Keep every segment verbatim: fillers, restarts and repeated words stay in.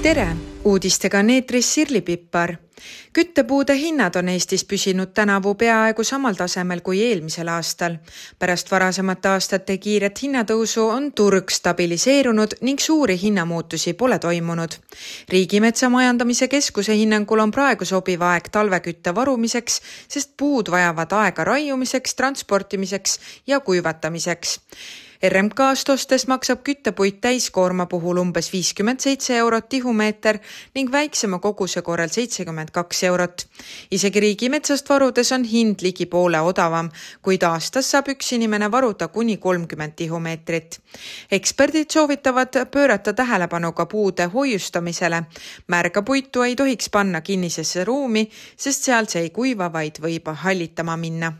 Tere! Uudistega on eetris Sirli Pippar. Küttepuude hinnad on Eestis püsinud tänavu peaaegu samal tasemel kui eelmisel aastal. Pärast varasemate aastate kiiret hinnatõusu on turg stabiliseerunud ning suuri hinnamuutusi pole toimunud. Riigimetsa majandamise keskuse hinnangul on praegu sobiv aeg talvekütte varumiseks, sest puud vajavad aega raiumiseks, transportimiseks ja kuivatamiseks. R M K-st ostes maksab küttepuit täiskoorma puhul umbes viiskümmend seitse eurot tihumeeter ning väiksema koguse korral seitsekümmend kaks eurot. Isegi riigimetsast varudes on hind ligi poole odavam, kuid aastas saab üks inimene varuda kuni kolmkümmend tihumeetrit. Eksperdid soovitavad pöörata tähelepanu ka puude hoiustamisele. Märga puitu ei tohiks panna kinnisesse ruumi, sest seal see ei kuiva, vaid võib hallitama minna.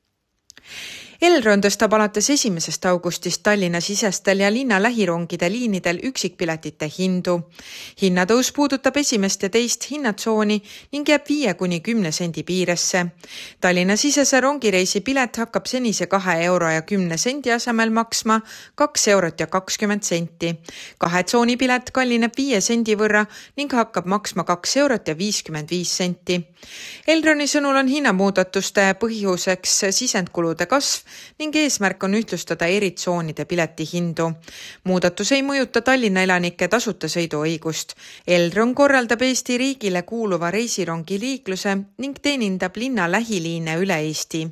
Elron tõstab alates esimesest augustist Tallinna sisestel ja linna lähirongide liinidel üksikpiletite hindu. Hinnatõus puudutab esimest ja teist hinnatsooni ning jääb viie kuni kümne sendi piiresse. Tallinna sisese rongireisi pilet hakkab senise kahe euro ja kümne sendi asemel maksma kaks eurot ja kakskümmend senti. Kahe tsooni pilet kallineb viie sendi võrra ning hakkab maksma kaks eurot ja viiskümmend viis senti. Elroni sõnul on hinnamuudatuste põhjuseks sisendkulude kasv ning eesmärk on ühtlustada eri tsoonide pileti hindu. Muudatus ei mõjuta Tallinna elanike tasuta sõiduõigust. Elron korraldab Eesti riigile kuuluva reisirongi liikluse ning teenindab linna lähiliine üle Eesti.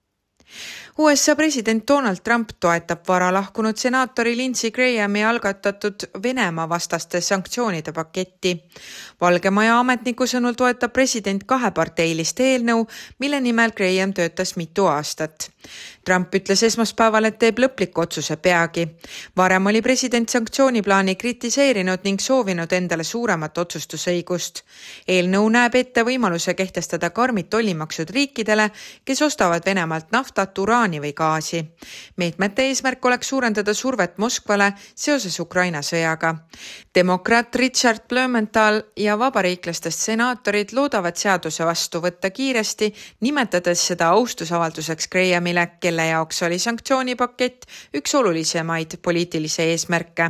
U S A president Donald Trump toetab vara lahkunud senaatori Lindsey Grahami algatatud Venemaa vastaste sanktsioonide paketti. Valgemaja ametniku sõnul toetab president kaheparteilist eelnõu, mille nimel Graham töötas mitu aastat. Trump ütles esmaspäeval, et teeb lõpliku otsuse peagi. Varem oli president sanktsiooniplaani kritiseerinud ning soovinud endale suuremat otsustusõigust. Eelnõu näeb ette võimaluse kehtestada karmid tollimaksud riikidele, kes ostavad Venemaalt naftat, uraani või gaasi. Meetmete eesmärk oleks suurendada survet Moskvale seoses Ukraina sõjaga. Demokraat Richard Blumenthal ja vabariiklastest senaatorid loodavad seaduse vastu võtta kiiresti, nimetades seda austusavalduseks Grahamile, kelle jaoks oli sanktsioonipakett üks olulisemaid poliitilise eesmärke.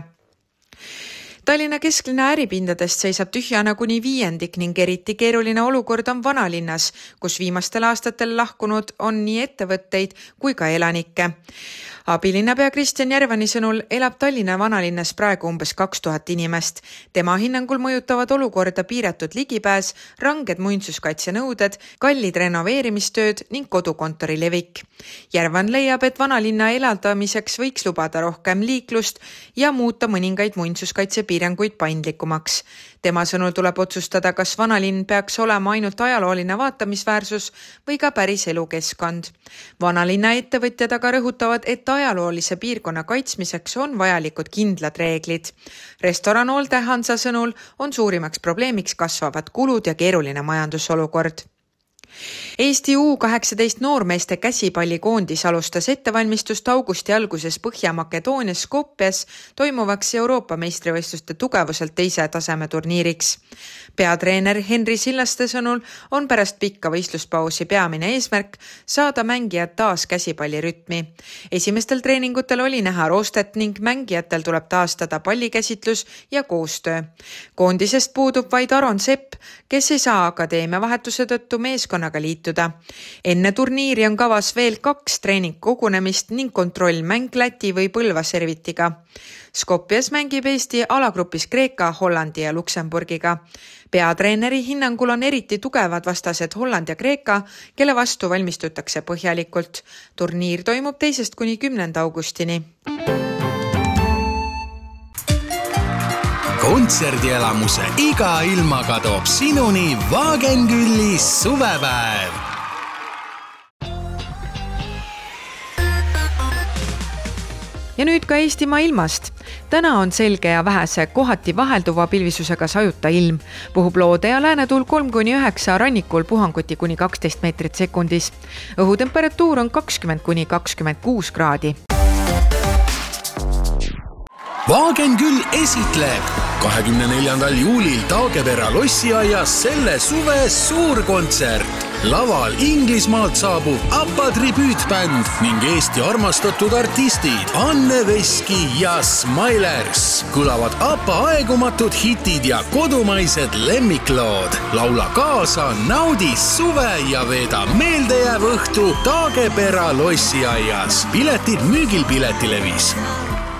Tallinna kesklinna äripindadest seisab tühjana kuni viiendik ning eriti keeruline olukord on vanalinnas, kus viimastel aastatel lahkunud on nii ettevõtteid kui ka elanikke. Abilinnapea Kristjan Järvani sõnul elab Tallinna vanalinnas praegu umbes kaks tuhat inimest. Tema hinnangul mõjutavad olukorda piiratud ligipääs, ranged muinsuskaitsenõuded, kallid renoveerimistööd ning kodukontori levik. Järvan leiab, et vanalinna elavdamiseks võiks lubada rohkem liiklust ja muuta mõningaid muinsuskaitse piiranguid paindlikumaks. Tema sõnul tuleb otsustada, kas vanalinn peaks olema ainult ajalooline vaatamisväärsus või ka päris elukeskkond. Vanalinna ettevõtjad aga rõhutavad, et ajaloolise piirkonna kaitsmiseks on vajalikud kindlad reeglid. Restoran Olde Hansa sõnul on suurimaks probleemiks kasvavad kulud ja keeruline majandusolukord. Eesti U kaheksateist noormeeste käsipallikoondis alustas ettevalmistust augusti alguses Põhja-Makedoonias Skopjes toimuvaks Euroopa meistrivõistluste tugevuselt teise taseme turniiriks. Peatreener Henri Sillaste sõnul on pärast pikka võistluspausi peamine eesmärk saada mängijad taas käsipallirütmi. Esimestel treeningutel oli näha roostet ning mängijatel tuleb taastada pallikäsitlus ja koostöö. Koondisest puudub vaid Aron Sepp, kes ei saa akadeemia vahetuse tõttu meeskonnaga liituda. Enne turniiri on kavas veel kaks treeningkogunemist ning kontrollmäng Läti või Põlva servitiga. Skopjes mängib Eesti alagrupis Kreeka, Hollandi ja Luksemburgiga. Peatreeneri hinnangul on eriti tugevad vastased Holland ja Kreeka, kelle vastu valmistutakse põhjalikult. Turniir toimub teisest kuni kümnenda augustini. Kontserdielamuse iga ilmaga toob sinuni Wagenkülli suvepäev. Ja nüüd ka Eestimaa ilmast. Täna on selge ja vähese kohati vahelduva pilvisusega sajuta ilm. Puhub loode ja läänetuul kolm kuni üheksa, rannikul puhanguti kuni kaksteist meetrit sekundis. Õhutemperatuur on kakskümmend kuni kakskümmend kuus kraadi. Wagenküll esitleb kahekümne neljandal juulil Taagepera lossiaias selle suve suurkontsert. laval Inglismaalt saabuv ABBA tribüütbänd ning Eesti armastatud artistid Anne Veski ja Smilers. Kõlavad ABBA aegumatud hitid ja kodumaised lemmiklood. Laula kaasa, naudi suve ja veeda meeldejääv õhtu Taagepera lossiaias. Piletid müügil Piletilevis.